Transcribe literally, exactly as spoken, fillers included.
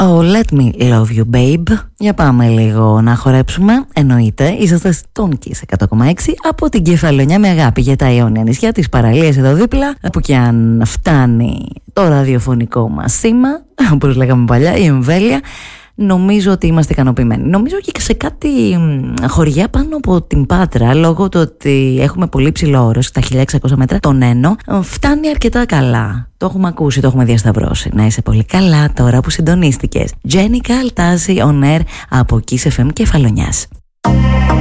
Oh, let me love you, babe. Για πάμε λίγο να χορέψουμε. Εννοείται, είσαστε στον Kiss εκατό κόμμα έξι από την Κεφαλονιά με αγάπη για τα Ιόνια νησιά, τις παραλίες εδώ δίπλα, που και αν φτάνει το ραδιοφωνικό μας σήμα, όπως λέγαμε παλιά, η εμβέλεια. Νομίζω ότι είμαστε ικανοποιημένοι. Νομίζω και σε κάτι χωριά πάνω από την Πάτρα, λόγω του ότι έχουμε πολύ ψηλό όρος, στα χίλια εξακόσια μέτρα, τον Ένο, φτάνει αρκετά καλά. Το έχουμε ακούσει, το έχουμε διασταυρώσει. Να είσαι πολύ καλά τώρα που συντονίστηκες. Τζένικα Αλτάζη on air από Kiss εφ εμ Κεφαλονιάς.